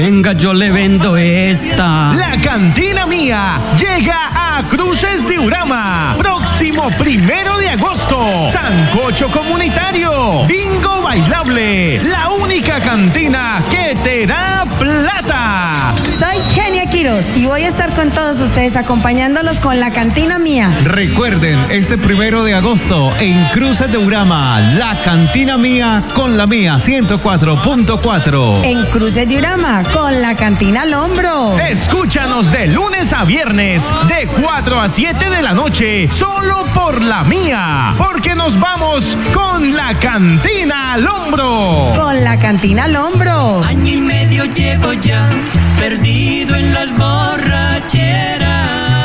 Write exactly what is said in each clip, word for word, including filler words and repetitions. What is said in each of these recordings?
Venga, yo le vendo esta. La Cantina Mía llega a Cruces de Urama. Próximo primero de agosto. Sancocho comunitario. Bingo bailable. La única cantina que te da plata. Soy Genia Quiroz y voy a estar con todos ustedes acompañándolos con La Cantina Mía. Recuerden, este primero de agosto en Cruces de Urama, La Cantina Mía con la Mía ciento cuatro punto cuatro. En Cruces de Urama, con La Cantina al hombro. Escúchanos de lunes a viernes, de cuatro a siete de la noche, solo por La Mía, porque nos vamos con La Cantina al hombro. Con La Cantina al hombro. Año y medio llevo ya, perdido en las borracheras.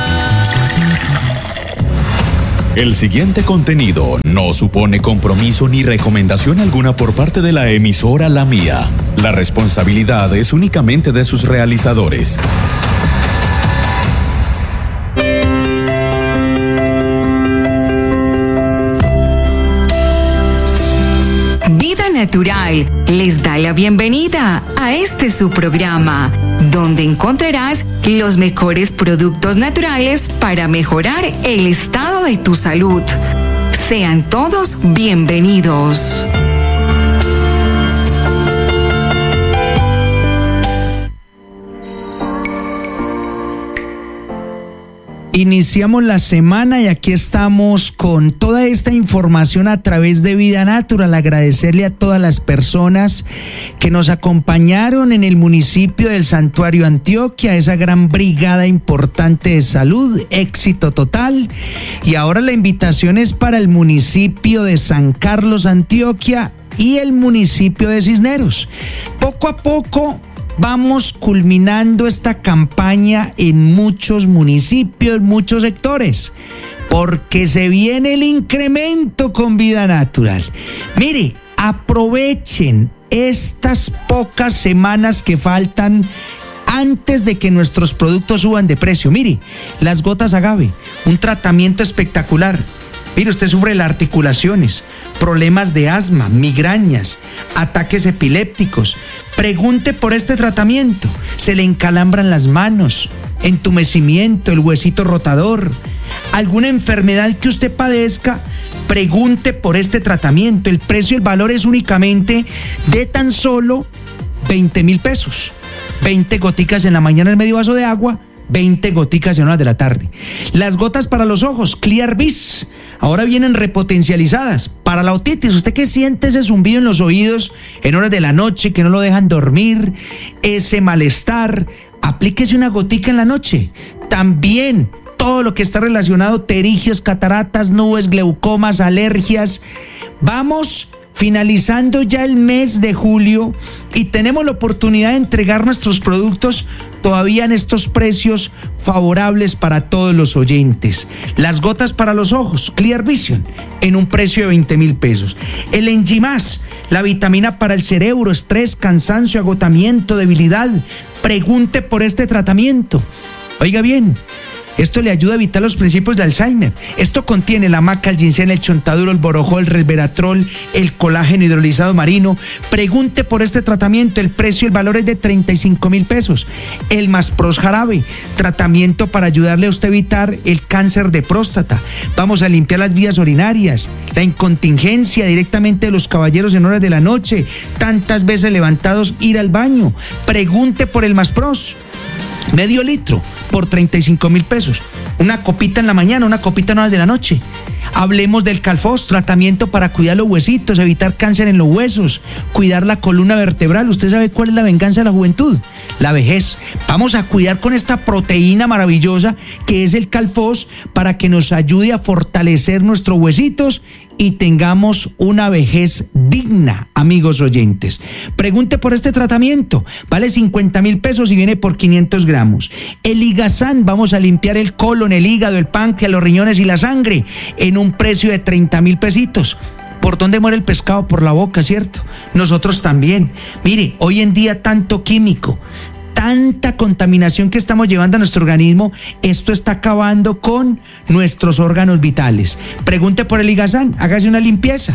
El siguiente contenido no supone compromiso ni recomendación alguna por parte de la emisora La Mía. La responsabilidad es únicamente de sus realizadores. Vida Natural les da la bienvenida a este su programa, donde encontrarás los mejores productos naturales para mejorar el estado de tu salud. Sean todos bienvenidos. Iniciamos la semana y aquí estamos con toda esta información a través de Vida Natural. Agradecerle a todas las personas que nos acompañaron en el municipio del Santuario Antioquia, esa gran brigada importante de salud, éxito total. Y ahora la invitación es para el municipio de San Carlos, Antioquia, y el municipio de Cisneros. Poco a poco vamos culminando esta campaña en muchos municipios, muchos sectores, porque se viene el incremento con Vida Natural. Mire, aprovechen estas pocas semanas que faltan antes de que nuestros productos suban de precio. Mire, las gotas agave, un tratamiento espectacular. Mire, usted sufre las articulaciones, problemas de asma, migrañas, ataques epilépticos. Pregunte por este tratamiento. Se le encalambran las manos, entumecimiento, el huesito rotador, alguna enfermedad que usted padezca. Pregunte por este tratamiento. El precio, el valor es únicamente de tan solo veinte mil pesos. veinte goticas en la mañana en medio vaso de agua, veinte goticas en horas de la tarde. Las gotas para los ojos, Clear Vis, ahora vienen repotencializadas. Para la otitis, usted que siente ese zumbido en los oídos en horas de la noche que no lo dejan dormir, ese malestar, aplíquese una gotica en la noche. También todo lo que está relacionado, pterigios, cataratas, nubes, glaucomas, alergias. Vamos finalizando ya el mes de julio y tenemos la oportunidad de entregar nuestros productos todavía en estos precios favorables para todos los oyentes. Las gotas para los ojos, Clear Vision, en un precio de veinte mil pesos. El Enjimás, la vitamina para el cerebro, estrés, cansancio, agotamiento, debilidad. Pregunte por este tratamiento. Oiga bien, esto le ayuda a evitar los principios de Alzheimer. Esto contiene la maca, el ginseng, el chontaduro, el borojol, el resveratrol, el colágeno hidrolizado marino. Pregunte por este tratamiento. El precio, el valor es de treinta y cinco mil pesos. El Maspros jarabe, tratamiento para ayudarle a usted a evitar el cáncer de próstata. Vamos a limpiar las vías urinarias, la incontingencia directamente de los caballeros en horas de la noche, tantas veces levantados, ir al baño. Pregunte por el Maspros. Medio litro por treinta y cinco mil pesos. Una copita en la mañana, una copita en horas de la noche. Hablemos del Calfos, tratamiento para cuidar los huesitos, evitar cáncer en los huesos, cuidar la columna vertebral. ¿Usted sabe cuál es la venganza de la juventud? La vejez. Vamos a cuidar con esta proteína maravillosa que es el Calfos para que nos ayude a fortalecer nuestros huesitos y tengamos una vejez digna, amigos oyentes. Pregunte por este tratamiento. Vale cincuenta mil pesos y viene por quinientos gramos. El Ligazán, vamos a limpiar el colon, el hígado, el páncreas, los riñones y la sangre en un precio de treinta mil pesitos. ¿Por dónde muere el pescado? Por la boca, ¿cierto? Nosotros también. Mire, hoy en día tanto químico, tanta contaminación que estamos llevando a nuestro organismo, esto está acabando con nuestros órganos vitales. Pregunte por el Ligazán, hágase una limpieza.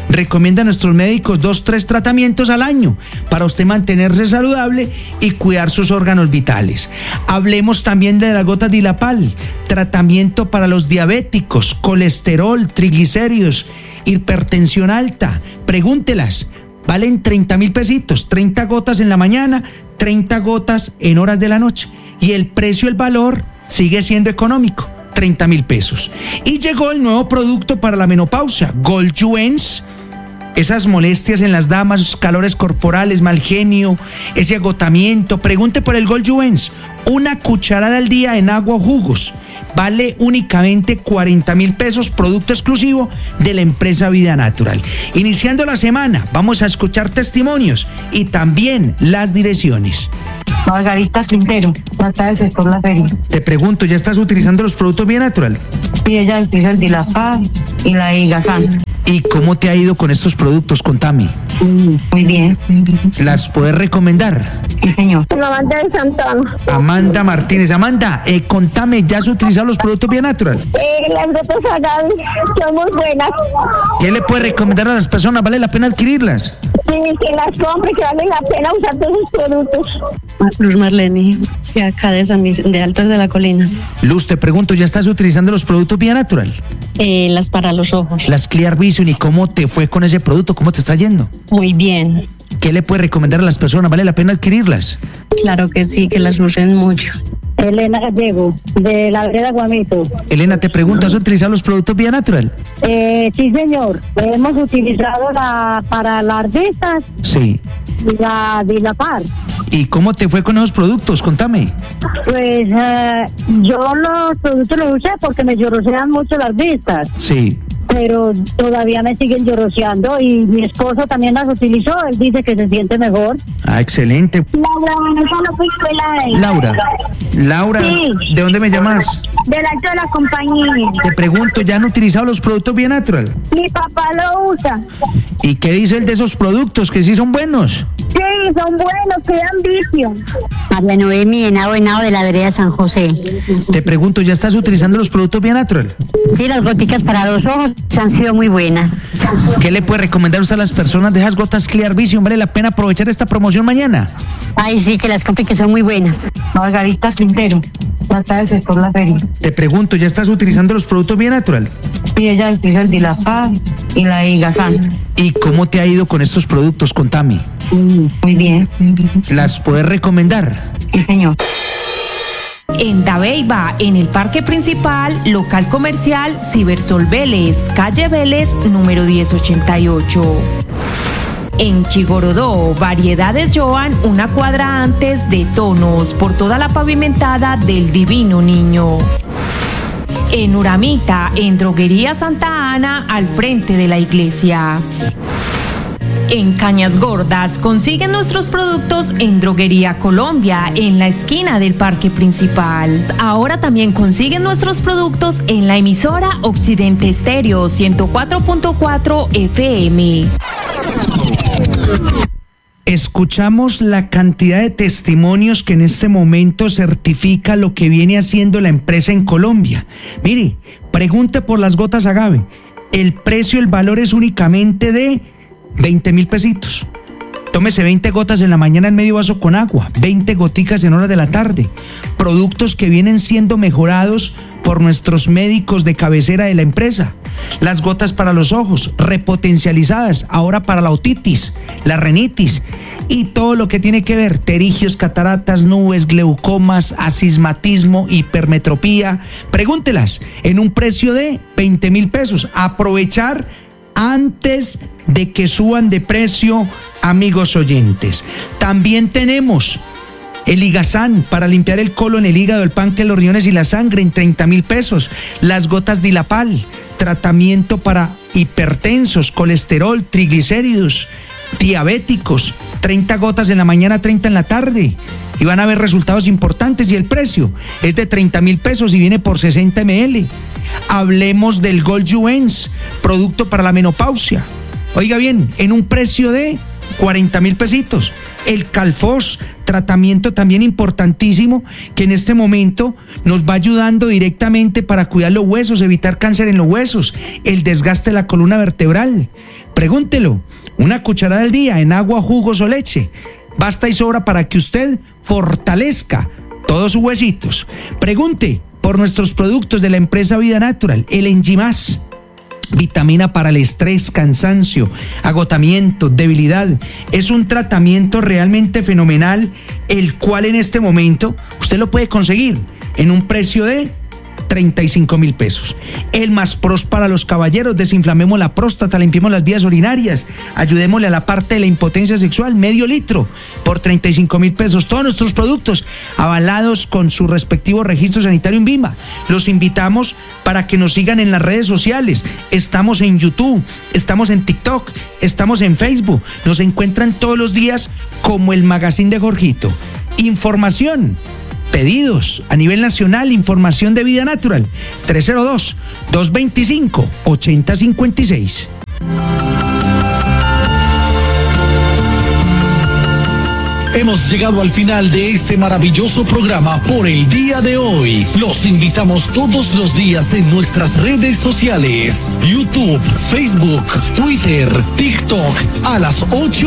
Recomienda a nuestros médicos dos, tres tratamientos al año para usted mantenerse saludable y cuidar sus órganos vitales. Hablemos también de las gotas Dilapal, tratamiento para los diabéticos, colesterol, triglicéridos, hipertensión alta. Pregúntelas. Valen treinta mil pesitos, treinta gotas en la mañana, treinta gotas en horas de la noche. Y el precio, el valor, sigue siendo económico, treinta mil pesos. Y llegó el nuevo producto para la menopausia, Goldjuens. Esas molestias en las damas, calores corporales, mal genio, ese agotamiento. Pregunte por el Goldjuens. Una cucharada al día en agua o jugos. Vale únicamente cuarenta mil pesos, producto exclusivo de la empresa Vida Natural. Iniciando la semana, vamos a escuchar testimonios y también las direcciones. Margarita Quintero, trata del sector La Feria. Te pregunto, ¿ya estás utilizando los productos Vida Natural? Sí, ella utiliza el Dilapal y la Igazán. ¿Y cómo te ha ido con estos productos? Contame. Mm, muy bien. ¿Las puedes recomendar? Sí, señor. Amanda de Santana. Amanda Martínez. Amanda, eh, contame, ¿ya has utilizado los productos Vida Natural? Eh, las gotas Agavi son muy buenas. ¿Qué le puedes recomendar a las personas? ¿Vale la pena adquirirlas? Sí, que las compre, que vale la pena usar todos sus productos. Luz Marlene, de acá de San Vicente, de Altos de la Colina. Luz, te pregunto, ¿ya estás utilizando los productos Vida Natural? Eh, las para los ojos. Las Clear Vision, ¿y cómo te fue con ese producto? ¿Cómo te está yendo? Muy bien. ¿Qué le puedes recomendar a las personas? ¿Vale la pena adquirirlas? Claro que sí, que las usen mucho. Elena Gallego, de la vereda Guamito. Elena, te pregunto, ¿has utilizado los productos Vida Natural? Eh, sí, señor. Hemos utilizado la para las artistas. Sí. La Dilapal. ¿Y cómo te fue con esos productos? Contame. Pues eh, yo los productos los usé porque me llorosean mucho las vistas. Sí. Pero todavía me siguen lloroseando y mi esposo también las utilizó, él dice que se siente mejor. Ah, excelente. Laura, no solo fui escuela de... Laura, Laura, sí. ¿De dónde me llamas? Del alto de la compañía. Te pregunto, ¿ya han utilizado los productos Vida Natural? Mi papá lo usa. ¿Y qué dice él de esos productos? ¿Que sí son buenos? Sí, son buenos, qué vicio. María Noemi, Henao, Henao, de la vereda San José. Te pregunto, ¿ya estás utilizando los productos Vida Natural? Sí, las goticas para los ojos han sido muy buenas. ¿Qué le puede recomendar usted a las personas de esas gotas Clear Vision? ¿Vale la pena aprovechar esta promoción mañana? Ay, sí, que las compren, que son muy buenas. Margarita Quintero, trata del sector La Feria. Te pregunto, ¿ya estás utilizando los productos Vida Natural? Sí, ella utiliza el Dilapal y la Igazán. ¿Y cómo te ha ido con estos productos? Contame. Mm, muy bien. ¿Las puedes recomendar? Sí, señor. En Dabeiba, en el Parque Principal, local comercial Cibersol Vélez, calle Vélez, número diez ochenta y ocho. En Chigorodó, Variedades Joan, una cuadra antes de Tonos, por toda la pavimentada del Divino Niño. En Uramita, en Droguería Santa Ana, al frente de la iglesia. En Cañas Gordas, consiguen nuestros productos en Droguería Colombia, en la esquina del Parque Principal. Ahora también consiguen nuestros productos en la emisora Occidente Estéreo ciento cuatro punto cuatro F M. Escuchamos la cantidad de testimonios que en este momento certifica lo que viene haciendo la empresa en Colombia. Mire, pregunte por las gotas Agave. El precio, el valor es únicamente de veinte mil pesitos. Tómese veinte gotas en la mañana en medio vaso con agua, veinte goticas en horas de la tarde. Productos que vienen siendo mejorados por nuestros médicos de cabecera de la empresa. Las gotas para los ojos, repotencializadas, ahora para la otitis, la rinitis y todo lo que tiene que ver, pterigios, cataratas, nubes, glaucomas, astigmatismo, hipermetropía. Pregúntelas en un precio de veinte mil pesos. Aprovechar antes de que suban de precio, amigos oyentes. También tenemos el Igazán para limpiar el colon, el hígado, el páncreas, los riñones y la sangre en treinta mil pesos. Las gotas Dilapal, tratamiento para hipertensos, colesterol, triglicéridos, diabéticos, treinta gotas en la mañana, treinta en la tarde. Y van a ver resultados importantes y el precio es de treinta mil pesos y viene por sesenta mililitros. Hablemos del Goldjuens, producto para la menopausia. Oiga bien, en un precio de cuarenta mil pesitos. El Calfos, tratamiento también importantísimo que en este momento nos va ayudando directamente para cuidar los huesos, evitar cáncer en los huesos, el desgaste de la columna vertebral. Pregúntelo. Una cucharada al día en agua, jugos o leche. Basta y sobra para que usted fortalezca todos sus huesitos. Pregunte por nuestros productos de la empresa Vida Natural, el Engimás. Vitamina para el estrés, cansancio, agotamiento, debilidad. Es un tratamiento realmente fenomenal, el cual en este momento usted lo puede conseguir en un precio de treinta y cinco mil pesos. El Más Pros para los caballeros. Desinflamemos la próstata, limpiemos las vías urinarias, ayudémosle a la parte de la impotencia sexual, medio litro por treinta y cinco mil pesos. Todos nuestros productos avalados con su respectivo registro sanitario en Vima. Los invitamos para que nos sigan en las redes sociales. Estamos en YouTube, estamos en TikTok, estamos en Facebook. Nos encuentran todos los días como el Magazine de Jorgito. Información, pedidos a nivel nacional, información de Vida Natural, tres cero dos, dos dos cinco, ocho cero cinco seis. Hemos llegado al final de este maravilloso programa por el día de hoy. Los invitamos todos los días en nuestras redes sociales: YouTube, Facebook, Twitter, TikTok, a las ocho